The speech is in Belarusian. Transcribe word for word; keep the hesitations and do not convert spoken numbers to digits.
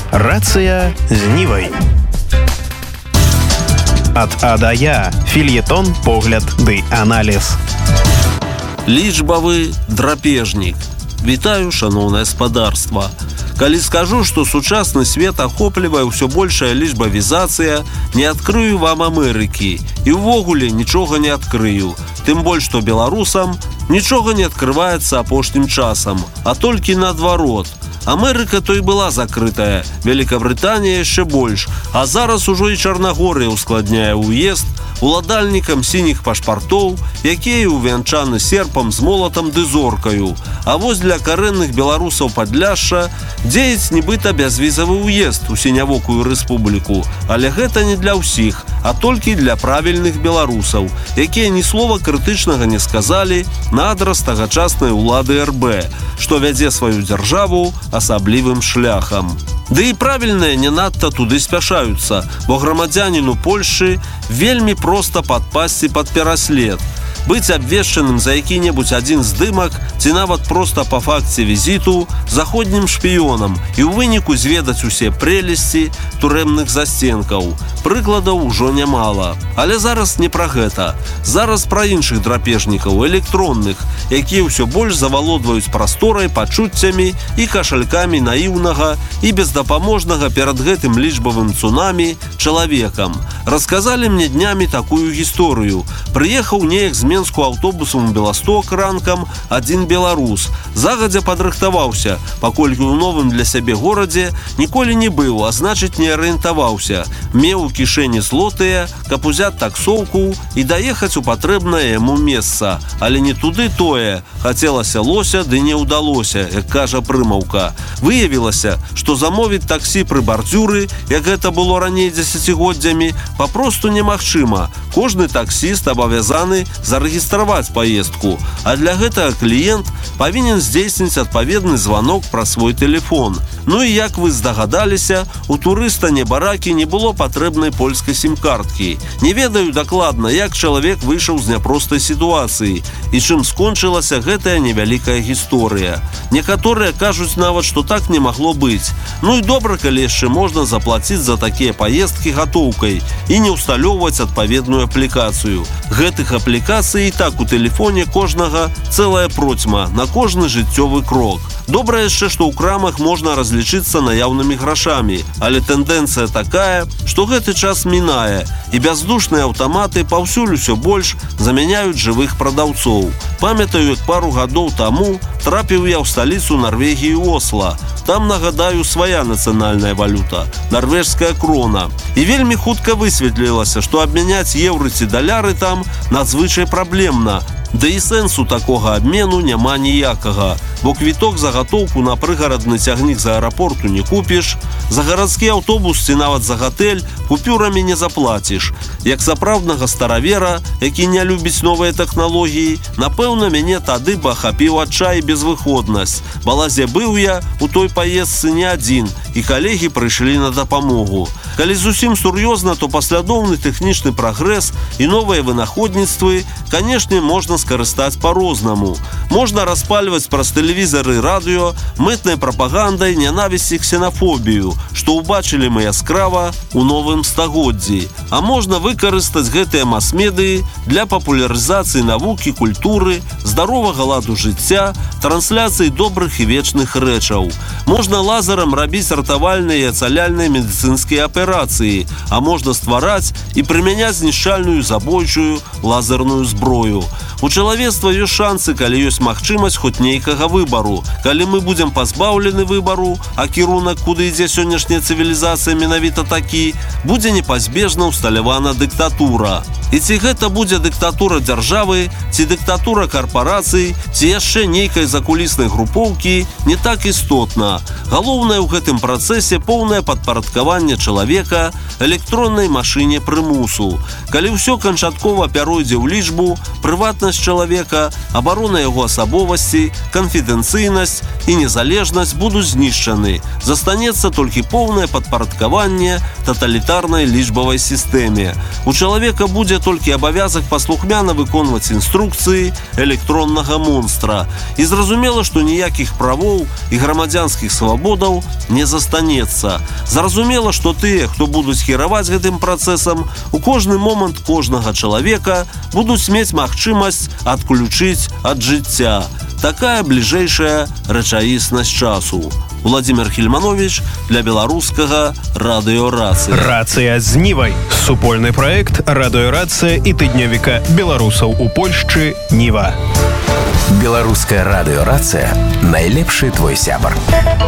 Рацыя з Нівай. Ад А да Я. Фельетон, погляд ды аналіз. Лічбавы драпежнік. Вітаю, шаноўнае спадарства. Калі скажу, што сучасны свет ахоплівае ўсё большая лічбавізацыя, не адкрыю вам Амерыкі і ўвогуле нічога не адкрыю. Тым больш, што беларусам нічога не адкрываецца апошнім часам, а толькі наадварот. Амерыка то і была закрытая, Великабрытанія яшчэ больш, а зараз ужо і Чарнагорыя ускладняе ўезд уладальнікам сініх пашпартоў, якія увянчаны серпам з молатам ды зоркаю. А вось для карэнных беларусаў Падляшша дзеяць нібыта бязвізавы ўезд у сінявокую рэспубліку, але гэта не для ўсіх, а толькі для правільных беларусаў, якія ні слова крытычнага не сказалі на адрас тагачаснай улады Эр Бэ, што вядзе сваю дзяржаву асаблівым шляхам. Ды і правільныя не надта туды спяшаюцца, бо грамадзяніну Польшчы вельмі проста падпасці пад пераслед. Быць абвешчаным за які-небудзь адзін здымак ці нават проста па факце візіту заходнім шпіёнам і ў выніку зведаць усе прэлесці турэмных засценкаў. Прыкладаў ужо нямала. Але зараз не пра гэта. Зараз пра іншых драпежнікаў, электронных, якія ўсё больш завалодваюць прасторай, пачуццямі і кашалькамі наіўнага і бездапаможнага перад гэтым лічбавым цунамі чалавекам. Расказалі мне днямі такую гісторыю. Прыехаў неяк з Менску аўтобусам у Беласток ранкам адзін беларус. Загадзя падрыхтаваўся, паколькі ў новым для сябе горадзе ніколі не быў, а значыць не арыентаваўся. Меў у кішэні злотыя, каб узяць таксоўку і даехаць у патрэбнае яму месца. Але не туды тое. Хацелася лося, ды не ўдалося, як кажа прымаўка. Выявілася, што замовіць таксі пры бардзюры, як гэта было раней дзесяцігоддзямі, папросту немагчыма. Кожны таксіст абавязаны зарэгістраваць паездку, а для гэтага кліент павінен здзейсніць адпаведны званок пра свой тэлефон. Ну і як вы здагадаліся, у турыста небаракі не было патрэбнай польскай сім-карткі. Не ведаю дакладна, як чалавек выйшаў з няпростай сітуацыі і чым скончылася гэтая невялікая гісторыя. Некаторыя кажуць нават, што так не магло быць. Ну і добра, калі яшчэ можна заплаціць за такія паездкі гатоўкай і не ўсталёўваць адпаведную аплікацыю. Гэтых аплікацый і так у тэлефоне кожнага цэлая процьма на кожны жыццёвы крок. Добра яшчэ, што ў крамах можна разлічыцца наяўнымі грашамі, але тэндэнцыя такая, што гэты час мінае, і бяздушныя аўтаматы паўсюль усё больш замяняюць жывых прадаўцоў. Памятаю, як пару гадоў таму трапіў я ў сталіцу Нарвегіі Осла. Там, нагадаю, свая нацыянальная валюта – нарвежская крона. І вельмі хутка высветлілася, што абмяняць еўры ці даляры там надзвычай праблемна. Да і сэнсу такога абмену няма ніякага, бо квіток за гатоўку на прыгарадны цягнік з аэрапорту не купіш, за гарадскі аўтобус ці нават за гатэль купюрамі не заплаціш. Як сапраўднага старавера, які не любіць новыя тэхналогіі, напэўна, мяне тады б ахапіў адчай і безвыходнасць. Балазе быў я у той паездцы не адзін, і калегі прыйшлі на дапамогу. Калі зусім сур'ёзна, то паслядоўны тэхнічны прагрэс і новыя вынаходніцтвы, канешне, можна скарыстаць па-рознаму. Можна распальваць праз тэлевізары і радыё мытнай прапагандай нянавісці і ксенафобію, што ўбачылі мы яскрава ў новым стагоддзі. А можна выкарыстаць гэтыя мас-медыі для папулярызацыі навукі, культуры, здаровага ладу жыцця, трансляцыі добрых і вечных рэчаў. Можна лазерам рабіць ратавальныя і ацаляльныя медыцынскія аперацыі, а можна ствараць і прымяняць знішчальную забойчую лазерную зброю. У чалавецтва ёсць шансы, калі ёсць магчымасць хоць нейкага выбару. Калі мы будзем пазбаўлены выбару, а кірунак, куды ідзе сённяшняя цывілізацыя менавіта такі, будзе непазбежна ўсталявана дыктатура. І ці гэта будзе дыктатура дзяржавы, ці дыктатура карпарацый, ці яшчэ нейкай закуліснай групоўкі, не так істотна. Галоўнае ў гэтым працэсе поўнае падпарадкаванне чалавека электроннай машыне прымусу. Калі ўсё канчаткова пяройдзе ў лічбу, прыватнасць чалавека, абарона яго асабовасці, канфідэнцыйнасць і незалежнасць будуць знішчаны. Застанецца толькі поўнае падпарадкаванне таталітарнай лічбавай сістэме. У чалавека будзе будзе толькі абавязак паслухмяна выконваць інструкцыі электроннага монстра. І зразумела, што ніякіх правоў і грамадзянскіх свабодаў не застанецца. Зразумела, што тыя, хто будуць кіраваць гэтым працэсам, у кожны момант кожнага чалавека будуць мець магчымасць адключыць ад жыцця. Такая бліжэйшая рэчаіснасць часу. Владимир Хельманович для беларускага радыёрацыя. Рацыя з Нівай. Супольны праект радыёрацыя і тыднёвіка беларусаў у Польшчы Ніва. Беларуская радыёрацыя — найлепшы твой сябар.